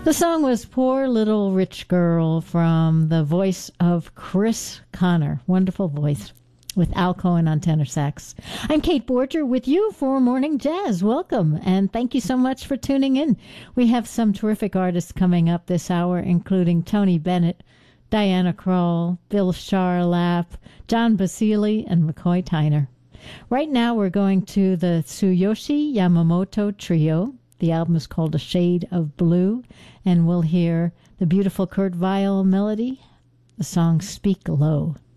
The song was Poor Little Rich Girl from the voice of Chris Connor. Wonderful voice with Al Cohen on tenor sax. I'm Kate Borger with you for Morning Jazz. Welcome, and thank you so much for tuning in. We have some terrific artists coming up this hour, including Tony Bennett, Diana Krall, Bill Charlap, John Basile, and McCoy Tyner. Right now we're going to the Tsuyoshi Yamamoto Trio. The album is called A Shade of Blue, and we'll hear the beautiful Kurt Weill melody, the song Speak Low.